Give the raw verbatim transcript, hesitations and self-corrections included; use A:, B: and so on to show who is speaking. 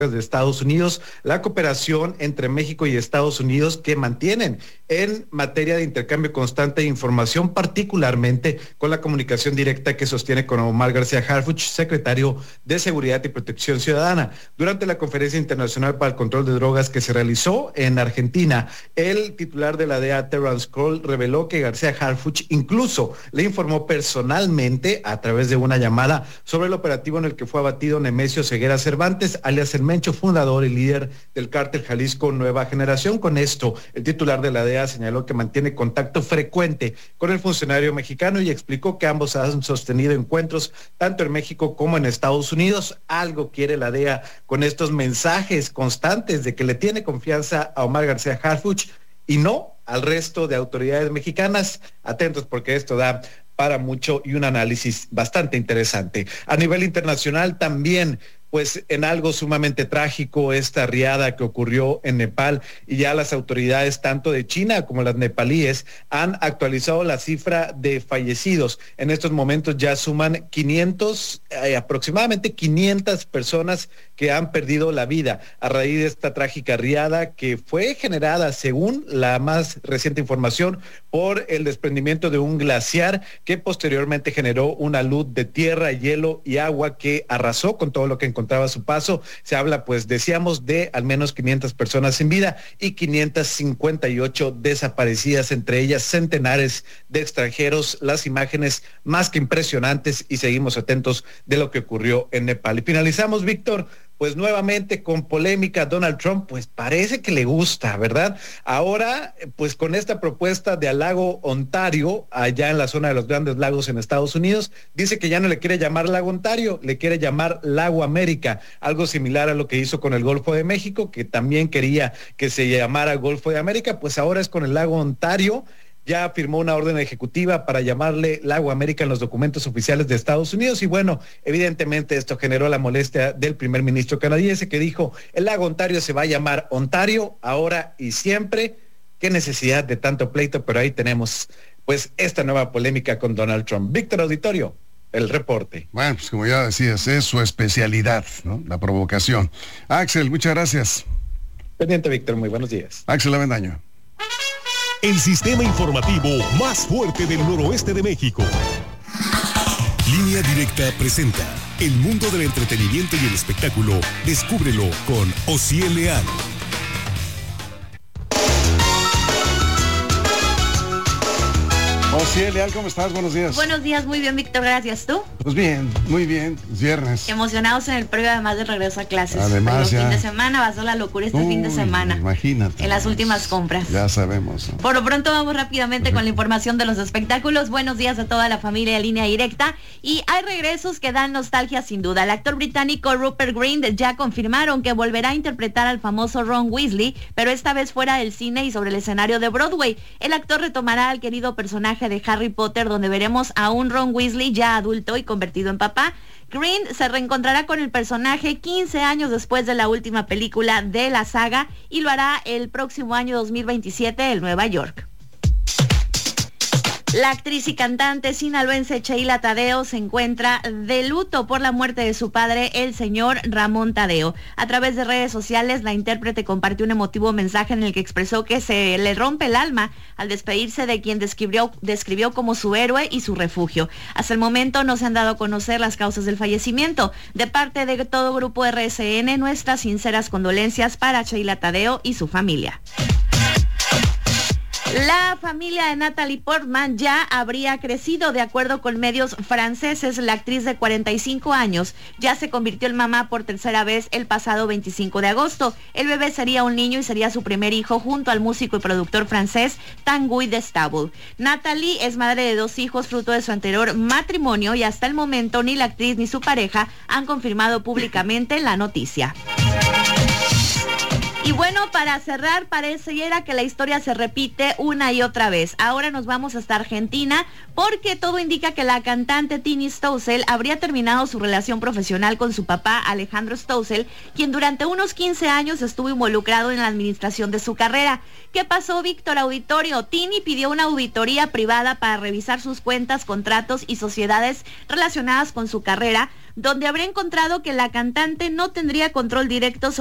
A: de Estados Unidos, la cooperación entre México y Estados Unidos que mantienen en materia de intercambio constante de información, particularmente con la comunicación directa que sostiene con Omar García Harfuch, secretario de Seguridad y Protección Ciudadana. Durante la Conferencia Internacional para el Control de Drogas que se realizó en Argentina, el titular de la D E A, Terrence Kroll, reveló que García Harfuch incluso le informó personalmente a través de una llamada sobre el operativo en el que fue abatido Nemesio Ceguera Cervantes, alias el Mencho, fundador y líder del cártel Jalisco Nueva Generación. Con esto, el titular de la D E A señaló que mantiene contacto frecuente con el funcionario mexicano y explicó que ambos han sostenido encuentros tanto en México como en Estados Unidos. Algo quiere la D E A con estos mensajes constantes de que le tiene confianza a Omar García Harfuch y no al resto de autoridades mexicanas. Atentos porque esto da para mucho y un análisis bastante interesante. A nivel internacional también, pues en algo sumamente trágico, esta riada que ocurrió en Nepal, y ya las autoridades tanto de China como las nepalíes han actualizado la cifra de fallecidos. En estos momentos ya suman quinientos, eh, aproximadamente quinientas personas que han perdido la vida a raíz de esta trágica riada que fue generada, según la más reciente información, por el desprendimiento de un glaciar que posteriormente generó una luz de tierra, hielo y agua que arrasó con todo lo que encontraba a su paso. Se habla, pues decíamos, de al menos quinientas personas sin vida y quinientas cincuenta y ocho desaparecidas, entre ellas centenares de extranjeros. Las imágenes más que impresionantes, y seguimos atentos de lo que ocurrió en Nepal. Y finalizamos, Víctor, pues nuevamente con polémica. Donald Trump, pues parece que le gusta, ¿verdad? Ahora, pues con esta propuesta de al lago Ontario, allá en la zona de los Grandes Lagos en Estados Unidos, dice que ya no le quiere llamar lago Ontario, le quiere llamar lago América, algo similar a lo que hizo con el Golfo de México, que también quería que se llamara Golfo de América. Pues ahora es con el lago Ontario. Ya firmó una orden ejecutiva para llamarle Lago América en los documentos oficiales de Estados Unidos, y bueno, evidentemente esto generó la molestia del primer ministro canadiense, que dijo: el lago Ontario se va a llamar Ontario ahora y siempre. Qué necesidad de tanto pleito, pero ahí tenemos pues esta nueva polémica con Donald Trump. Víctor Auditorio, el reporte.
B: Bueno, pues como ya decías, es su especialidad, ¿no? La provocación. Axel, muchas gracias.
A: Pendiente, Víctor, muy buenos días.
B: Axel Avendaño.
C: El sistema informativo más fuerte del noroeste de México. Línea Directa presenta el mundo del entretenimiento y el espectáculo. Descúbrelo con Osiel Leal.
B: Osiel Leal, ¿cómo estás? Buenos días.
D: Buenos días, muy bien, Víctor, gracias. ¿Tú?
B: Pues bien, muy bien, es viernes.
D: Emocionados en el previo, además de regreso a clases.
B: Además,
D: el
B: ya.
D: fin de semana va a ser la locura este
B: Uy,
D: fin de semana.
B: Imagínate.
D: En las últimas compras.
B: Ya sabemos, ¿no?
D: Por lo pronto vamos rápidamente con la información de los espectáculos. Buenos días a toda la familia de Línea Directa. Y hay regresos que dan nostalgia sin duda. El actor británico Rupert Grint ya confirmaron que volverá a interpretar al famoso Ron Weasley, pero esta vez fuera del cine y sobre el escenario de Broadway. El actor retomará al querido personaje de Harry Potter, donde veremos a un Ron Weasley ya adulto y convertido en papá. Grint se reencontrará con el personaje quince años después de la última película de la saga y lo hará el próximo año dos mil veintisiete en Nueva York. La actriz y cantante sinaloense Sheila Tadeo se encuentra de luto por la muerte de su padre, el señor Ramón Tadeo. A través de redes sociales, la intérprete compartió un emotivo mensaje en el que expresó que se le rompe el alma al despedirse de quien describió, describió como su héroe y su refugio. Hasta el momento no se han dado a conocer las causas del fallecimiento. De parte de todo Grupo R S N, nuestras sinceras condolencias para Sheila Tadeo y su familia. La familia de Natalie Portman ya habría crecido. De acuerdo con medios franceses, la actriz de cuarenta y cinco años ya se convirtió en mamá por tercera vez el pasado veinticinco de agosto. El bebé sería un niño y sería su primer hijo junto al músico y productor francés Tanguy Destable. Natalie es madre de dos hijos fruto de su anterior matrimonio y hasta el momento ni la actriz ni su pareja han confirmado públicamente la noticia. Y bueno, para cerrar, pareciera que la historia se repite una y otra vez. Ahora nos vamos hasta Argentina porque todo indica que la cantante Tini Stoessel habría terminado su relación profesional con su papá Alejandro Stoessel, quien durante unos quince años estuvo involucrado en la administración de su carrera. ¿Qué pasó, Víctor Auditorio? Tini pidió una auditoría privada para revisar sus cuentas, contratos y sociedades relacionadas con su carrera, donde habría encontrado que la cantante no tendría control directo sobre